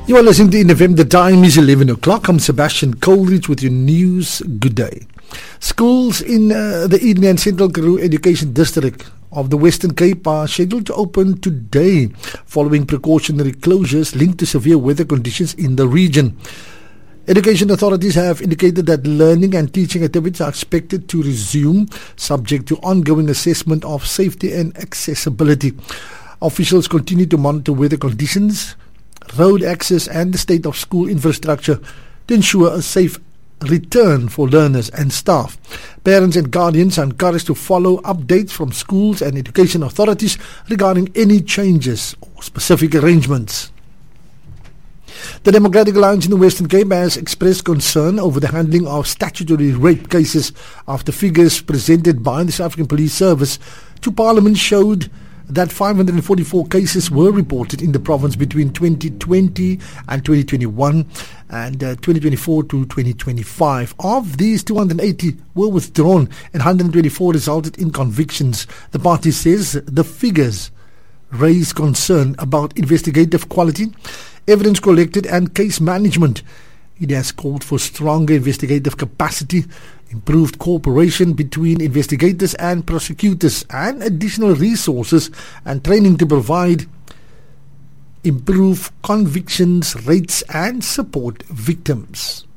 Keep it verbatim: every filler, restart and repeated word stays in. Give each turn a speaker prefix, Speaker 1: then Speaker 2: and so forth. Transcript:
Speaker 1: You are listening to In F M. The time is eleven o'clock. I'm Sebastian Coleridge with your news. Good day. Schools in uh, the Eden and Central Karoo Education District of the Western Cape are scheduled to open today following precautionary closures linked to severe weather conditions in the region. Education authorities have indicated that learning and teaching activities are expected to resume subject to ongoing assessment of safety and accessibility. Officials continue to monitor weather conditions, road access and the state of school infrastructure to ensure a safe return for learners and staff. Parents and guardians are encouraged to follow updates from schools and education authorities regarding any changes or specific arrangements. The Democratic Alliance in the Western Cape has expressed concern over the handling of statutory rape cases after figures presented by the South African Police Service to Parliament showed that five hundred forty-four cases were reported in the province between twenty twenty and twenty twenty-one and uh, twenty twenty-four to twenty twenty-five. Of these, two hundred eighty were withdrawn and one hundred twenty-four resulted in convictions. The party says the figures raise concern about investigative quality, evidence collected and case management. It has called for stronger investigative capacity, improved cooperation between investigators and prosecutors, and additional resources and training to provide improve convictions rates and support victims.